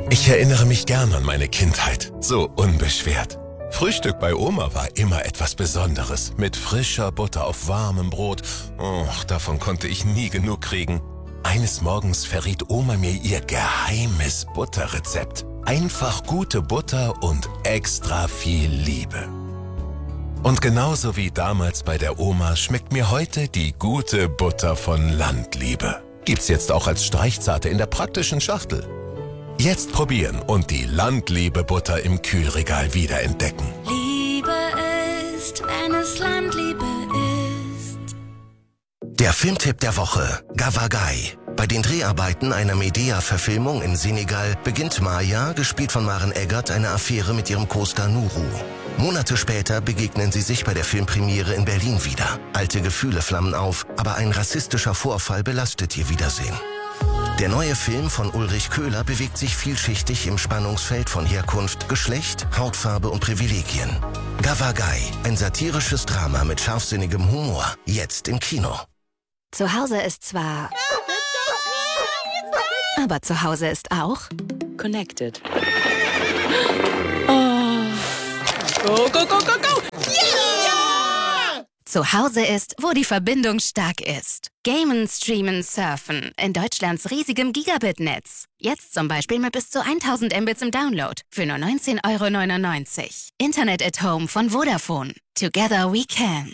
Ich erinnere mich gern an meine Kindheit, so unbeschwert. Frühstück bei Oma war immer etwas Besonderes, mit frischer Butter auf warmem Brot. Davon konnte ich nie genug kriegen. Eines Morgens verriet Oma mir ihr geheimes Butterrezept. Einfach gute Butter und extra viel Liebe. Und genauso wie damals bei der Oma schmeckt mir heute die gute Butter von Landliebe. Gibt's jetzt auch als Streichzarte in der praktischen Schachtel. Jetzt probieren und die Landliebe-Butter im Kühlregal wiederentdecken. Liebe ist, wenn es Landliebe ist. Der Filmtipp der Woche, Gavagai. Bei den Dreharbeiten einer Medea-Verfilmung in Senegal beginnt Maya, gespielt von Maren Eggert, eine Affäre mit ihrem Co-Star Nuru. Monate später begegnen sie sich bei der Filmpremiere in Berlin wieder. Alte Gefühle flammen auf, aber ein rassistischer Vorfall belastet ihr Wiedersehen. Der neue Film von Ulrich Köhler bewegt sich vielschichtig im Spannungsfeld von Herkunft, Geschlecht, Hautfarbe und Privilegien. Gavagai, ein satirisches Drama mit scharfsinnigem Humor, jetzt im Kino. Zu Hause ist zwar... aber zu Hause ist auch... Connected. Go, go, go, go, go! Ja! Zu Hause ist, wo die Verbindung stark ist. Gamen, streamen, surfen. In Deutschlands riesigem Gigabit-Netz. Jetzt zum Beispiel mit bis zu 1000 Mbits im Download. Für nur 19,99 €. Internet at Home von Vodafone. Together we can.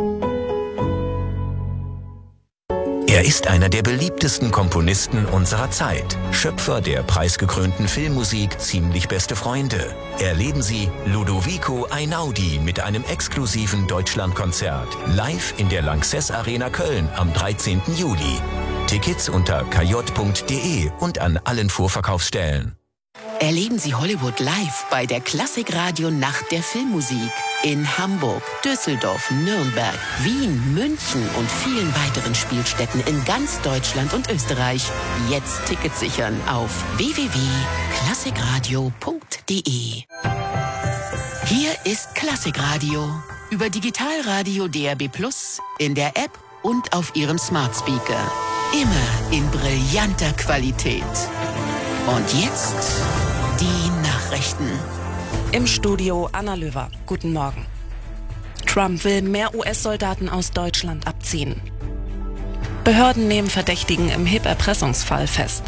Er ist einer der beliebtesten Komponisten unserer Zeit. Schöpfer der preisgekrönten Filmmusik Ziemlich beste Freunde. Erleben Sie Ludovico Einaudi mit einem exklusiven Deutschlandkonzert. Live in der Lanxess Arena Köln am 13. Juli. Tickets unter kj.de und an allen Vorverkaufsstellen. Erleben Sie Hollywood live bei der Klassikradio Nacht der Filmmusik. In Hamburg, Düsseldorf, Nürnberg, Wien, München und vielen weiteren Spielstätten in ganz Deutschland und Österreich. Jetzt Tickets sichern auf www.klassikradio.de. Hier ist Klassikradio. Über Digitalradio DAB+, in der App und auf Ihrem Smart Speaker. Immer in brillanter Qualität. Und jetzt die Nachrichten. Im Studio Anna Löwer. Guten Morgen. Trump will mehr US-Soldaten aus Deutschland abziehen. Behörden nehmen Verdächtigen im HIP-Erpressungsfall fest.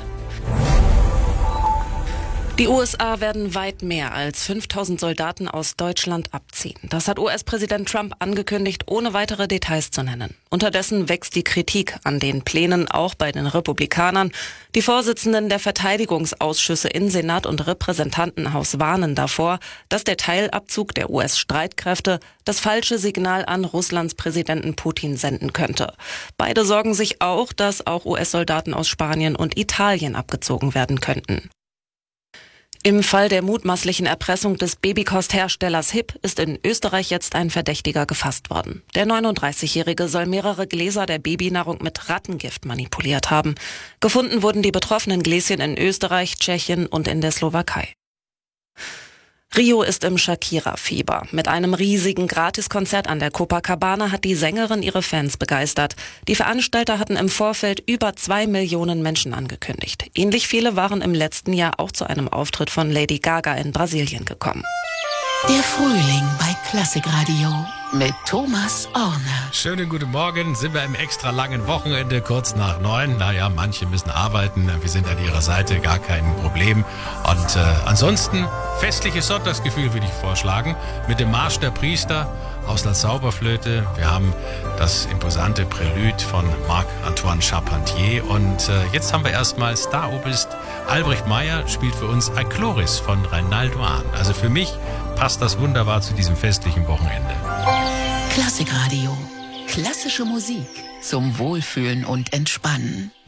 Die USA werden weit mehr als 5000 Soldaten aus Deutschland abziehen. Das hat US-Präsident Trump angekündigt, ohne weitere Details zu nennen. Unterdessen wächst die Kritik an den Plänen auch bei den Republikanern. Die Vorsitzenden der Verteidigungsausschüsse in Senat und Repräsentantenhaus warnen davor, dass der Teilabzug der US-Streitkräfte das falsche Signal an Russlands Präsidenten Putin senden könnte. Beide sorgen sich auch, dass auch US-Soldaten aus Spanien und Italien abgezogen werden könnten. Im Fall der mutmaßlichen Erpressung des Babykostherstellers HIP ist in Österreich jetzt ein Verdächtiger gefasst worden. Der 39-Jährige soll mehrere Gläser der Babynahrung mit Rattengift manipuliert haben. Gefunden wurden die betroffenen Gläschen in Österreich, Tschechien und in der Slowakei. Rio ist im Shakira-Fieber. Mit einem riesigen Gratiskonzert an der Copacabana hat die Sängerin ihre Fans begeistert. Die Veranstalter hatten im Vorfeld über 2 Millionen Menschen angekündigt. Ähnlich viele waren im letzten Jahr auch zu einem Auftritt von Lady Gaga in Brasilien gekommen. Der Frühling bei Klassikradio mit Thomas Orner. Schönen guten Morgen, sind wir im extra langen Wochenende, kurz nach 9. Naja, manche müssen arbeiten, wir sind an ihrer Seite, gar kein Problem. Und ansonsten festliches Sonntagsgefühl würde ich vorschlagen, mit dem Marsch der Priester aus der Zauberflöte. Wir haben das imposante Prälude von Marc-Antoine Charpentier und jetzt haben wir erstmal Staroberst Albrecht Meyer spielt für uns Aicloris von Reinaldo Hahn. Also für mich passt das wunderbar zu diesem festlichen Wochenende. Klassikradio. Klassische Musik zum Wohlfühlen und Entspannen.